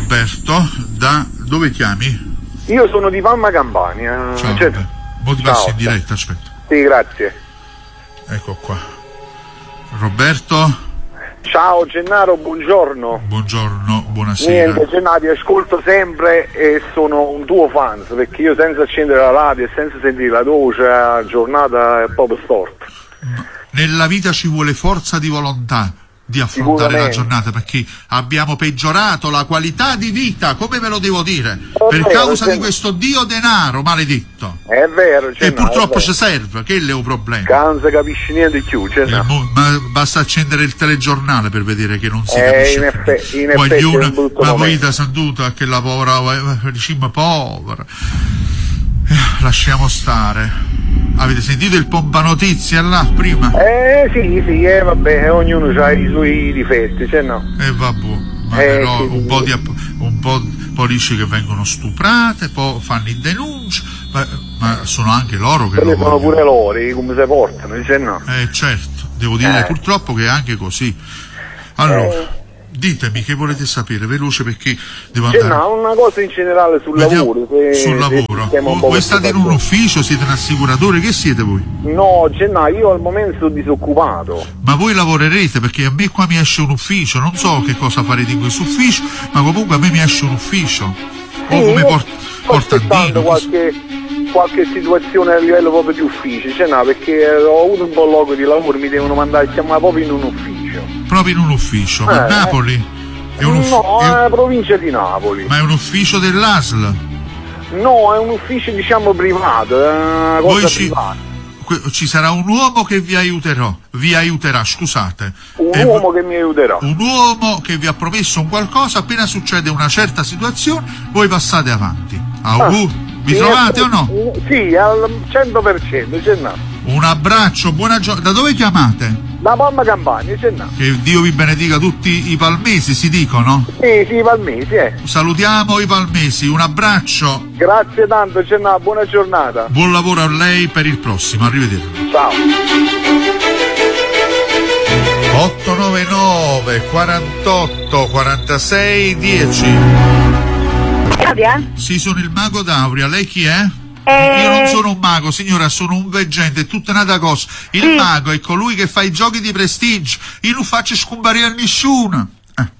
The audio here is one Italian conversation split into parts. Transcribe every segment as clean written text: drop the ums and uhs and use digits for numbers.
Roberto, da dove chiami? Io sono di Palma Campania. Ciao, mo ti passi in diretta, aspetta. Sì, grazie. Ecco qua. Roberto? Ciao Gennaro, buongiorno. Buongiorno, buonasera. Niente Gennaro, ti ascolto sempre e sono un tuo fan, perché io senza accendere la radio e senza sentire la tua voce la giornata è proprio storta. Nella vita ci vuole forza di volontà di affrontare la giornata, perché abbiamo peggiorato la qualità di vita, come ve lo devo dire, per causa di questo dio denaro maledetto. È vero, e purtroppo ci serve, che è un problema. Non si capisce niente più, ma basta accendere il telegiornale per vedere che non si capisce. Ma voi da sanduta che la povera diciamo povera. Lasciamo stare. Avete sentito il pompa notizie là prima? Sì, vabbè, ognuno ha i suoi difetti, vabbè, ma però sì, un po' dice che vengono stuprate, poi fanno i denunce, ma sono anche loro che lo vogliono. Sono pure loro, come si portano, certo, devo dire purtroppo che è anche così. Allora, ditemi che volete sapere, veloce, perché devo andare. Una cosa in generale sul lavoro. Sul lavoro. Voi state in un ufficio, siete un assicuratore, che siete voi? No, io al momento sono disoccupato. Ma voi lavorerete, perché a me qua mi esce un ufficio, non so che cosa farete in questo ufficio, ma comunque a me mi esce un ufficio. O come portandino. Qualche situazione a livello proprio di ufficio, perché ho avuto un colloquio di lavoro, mi devono mandare a chiamare proprio in un ufficio. Proprio in un ufficio? Ma Napoli? Provincia di Napoli. Ma è un ufficio dell'ASL? No, è un ufficio privado, è una cosa privata. Ci sarà un uomo che vi aiuterà, scusate. Un uomo che mi aiuterà. Un uomo che vi ha promesso un qualcosa, appena succede una certa situazione, voi passate avanti. Vi trovate o no? Sì, al 100%, Un abbraccio, buona giornata. Da dove chiamate? Da Palma Campania, Che Dio vi benedica tutti i palmesi, si dicono? Sì, i palmesi, Salutiamo i palmesi, un abbraccio. Grazie tanto, buona giornata. Buon lavoro a lei per il prossimo, arrivederci. Ciao. 899 48 46 10. Auria? Sì, sono il mago d'Auria, lei chi è? Io non sono un mago, signora, sono un veggente, è tutta un'altra cosa. Il mago è colui che fa i giochi di prestigio. Io non faccio scomparire a nessuno.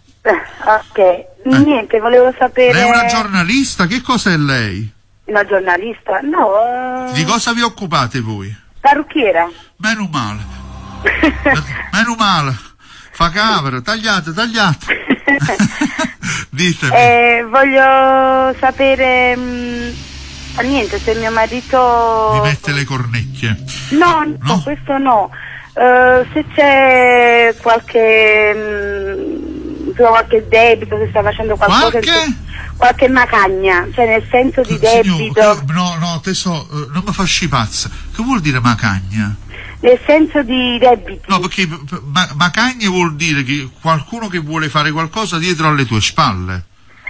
Ok, niente, volevo sapere. Lei è una giornalista? Che cos'è lei? Una giornalista? No. Di cosa vi occupate voi? Parrucchiera. Meno male. Meno male. Fa capre, tagliate. Ditemi. Voglio sapere. Niente, se mio marito mi mette le cornecchie. No, questo no. Se c'è qualche debito, se sta facendo qualcosa, qualche macagna, cioè nel senso di debito. No, tesoro, non mi fasci pazza. Che vuol dire macagna? Nel senso di debiti. No, perché macagna vuol dire che qualcuno che vuole fare qualcosa dietro alle tue spalle.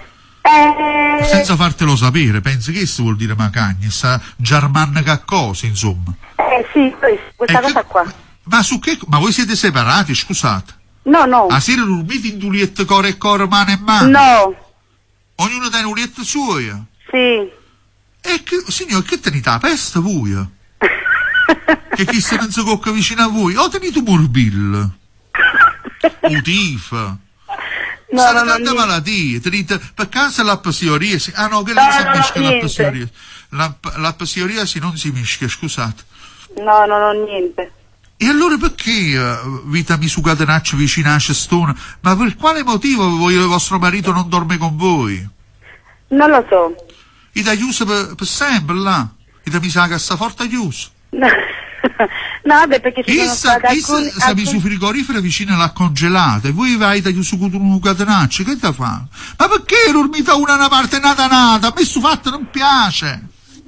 Senza fartelo sapere, pensi che questo vuol dire macagna? Sa German caccosi, insomma. Sì, questa cosa qua. Ma su che? Ma voi siete separati, scusate? No. A sera dormite in duliette core e core, mano e mano? No. Ognuno ha un ulietto suo? Sì. E signor, che tenete la peste voi? Che chi se non si cocca vicino a voi? O tenete morbillo? O tifo? Sono tante malattie, per caso la psoriasi? Ah no, che lì si mischia la psoriasi. La psoriasi non si mischia, scusate. No, niente. E allora perché vita mi sucatenaccia vicino a Cestone? Ma per quale motivo vostro marito non dorme con voi? Non lo so. E da chiuso per sempre là? E da mi sa che sta forte chiuso? No, vabbè, perché ci sono stati alcuni... Siamo su frigorifero vicino alla congelata e voi vai da chiuso con un catenaccio, che da fa? Ma perché dormite una parte nata? A me su fatto non piace.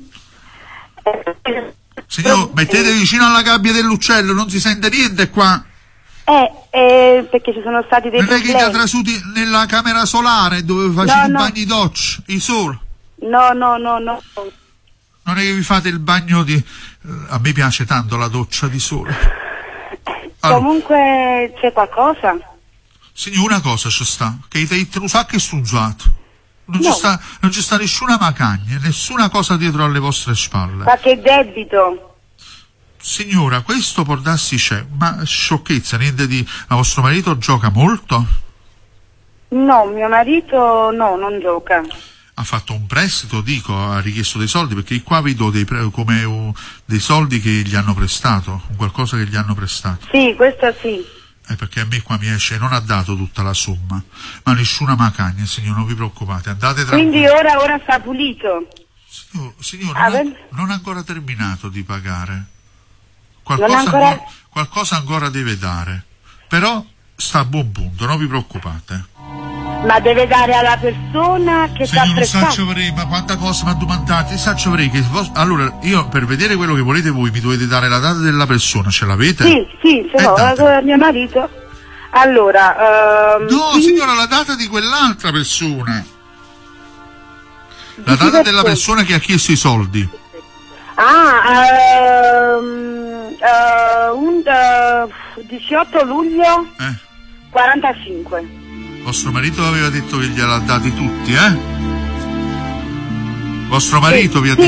Signor, mettete vicino alla gabbia dell'uccello, non si sente niente qua. Perché ci sono stati dei problemi. Non è che li ha trasuti nella camera solare dove facete i bagni doccia, il sole? No. Non è che vi fate il bagno di... A me piace tanto la doccia di sole. Allora, comunque c'è qualcosa? Signor, una cosa ci sta, che i te lo sa che è stunzato. Non ci sta nessuna macagna, nessuna cosa dietro alle vostre spalle. Qualche debito? Signora, questo può darsi c'è, ma sciocchezza, niente di... Ma vostro marito gioca molto? No, mio marito no, non gioca. Ha fatto un prestito, dico, ha richiesto dei soldi, perché qua vedo dei soldi che gli hanno prestato, qualcosa che gli hanno prestato. Sì, questo sì. Perché a me qua mi esce, non ha dato tutta la somma, ma nessuna macagna, signor, non vi preoccupate, andate tranquilli. Quindi ora sta pulito? Signor, non ha ancora terminato di pagare. Qualcosa ancora deve dare, però sta a buon punto, non vi preoccupate. Ma deve dare alla persona che sta prestando? Ma quanta cosa mi ha domandato? Allora, io per vedere quello che volete voi mi dovete dare la data della persona, ce l'avete? Sì, se no, mio marito. Allora, no, signora, la data di quell'altra persona. La data della persona che ha chiesto i soldi. 18 luglio 45. Vostro marito aveva detto che gliel'ha dati tutti, Vostro marito vi ha detto